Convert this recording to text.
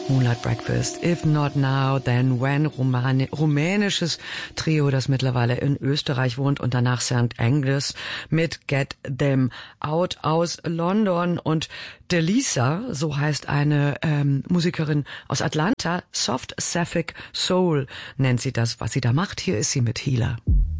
Moonlight Breakfast, If Not Now, Then When, rumänisches Trio, das mittlerweile in Österreich wohnt, und danach St. Angus mit Get Them Out aus London. Und Delisa, so heißt eine Musikerin aus Atlanta, Soft Sapphic Soul nennt sie das, was sie da macht. Hier ist sie mit Healer.